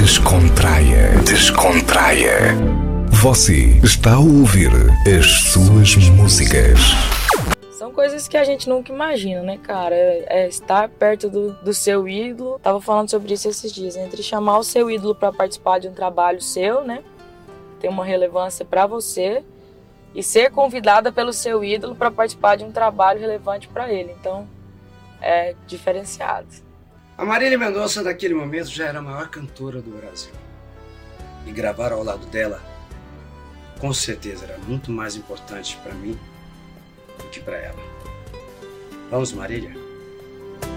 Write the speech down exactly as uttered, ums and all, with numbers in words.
Descontraia. Descontraia. Você está a ouvir as suas músicas. São coisas que a gente nunca imagina, né, cara? É estar perto do, do seu ídolo. Tava falando sobre isso esses dias, entre chamar o seu ídolo para participar de um trabalho seu, né? Ter uma relevância para você, e ser convidada pelo seu ídolo para participar de um trabalho relevante para ele. Então, é diferenciado. A Marília Mendonça, naquele momento, já era a maior cantora do Brasil. E gravar ao lado dela, com certeza, era muito mais importante para mim do que para ela. Vamos, Marília?